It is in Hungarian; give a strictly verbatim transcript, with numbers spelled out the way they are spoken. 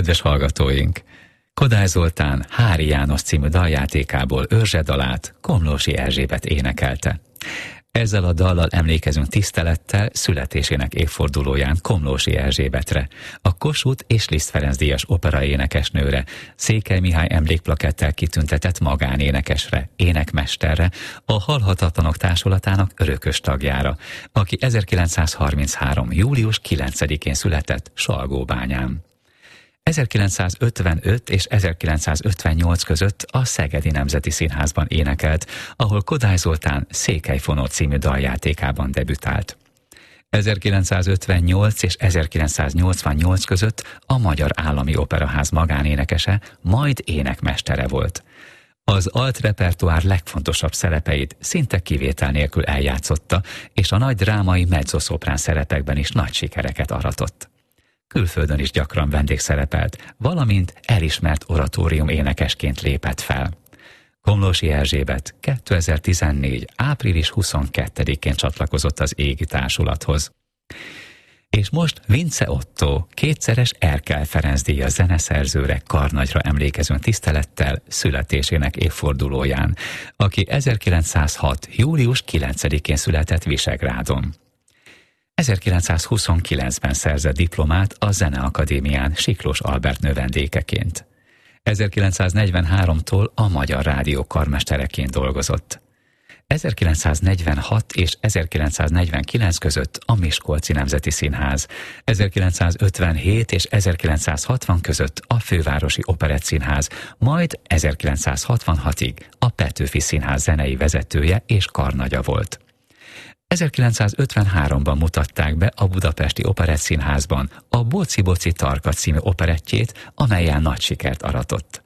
Kedves hallgatóink! Kodály Zoltán Hári János című daljátékából Őrzse dalát Komlósi Erzsébet énekelte. Ezzel a dallal emlékezünk tisztelettel születésének évfordulóján Komlósi Erzsébetre, a Kossuth és Liszt Ferenc díjas operaénekesnőre, Székely Mihály emlékplakettel kitüntetett magánénekesre, énekmesterre, a Halhatatlanok Társulatának örökös tagjára, aki ezerkilencszázharminchárom. július kilencedikén született Salgóbányán. ezerkilencszázötvenöt és ezerkilencszázötvennyolc között a Szegedi Nemzeti Színházban énekelt, ahol Kodály Zoltán Székelyfonó című daljátékában debütált. ezerkilencszázötvennyolc és ezerkilencszáznyolcvannyolc között a Magyar Állami Operaház magánénekese, majd énekmestere volt. Az alt repertoár legfontosabb szerepeit szinte kivétel nélkül eljátszotta, és a nagy drámai mezzoszoprán szerepekben is nagy sikereket aratott. Külföldön is gyakran vendégszerepelt, valamint elismert oratórium énekesként lépett fel. Komlósi Erzsébet kétezer-tizennégy. április huszonkettedikén csatlakozott az égi társulathoz. És most Vince Otto, kétszeres Erkel Ferenc díjas zeneszerzőre, karnagyra emlékezünk tisztelettel születésének évfordulóján, aki ezerkilencszázhat. július kilencedikén született Visegrádon. ezerkilencszázhuszonkilencben szerzett diplomát a Zeneakadémián Siklós Albert növendékeként. ezerkilencszáznegyvenháromtól a Magyar Rádió karmestereként dolgozott. ezerkilencszáznegyvenhat és ezerkilencszáznegyvenkilenc között a Miskolci Nemzeti Színház, ezerkilencszázötvenhét és ezerkilencszázhatvan között a Fővárosi Operettszínház, majd ezerkilencszázhatvanhatig a Petőfi Színház zenei vezetője és karnagya volt. ezerkilencszázötvenháromban mutatták be a Budapesti Operettszínházban a Boci Boci Tarka című operettjét, amellyel nagy sikert aratott.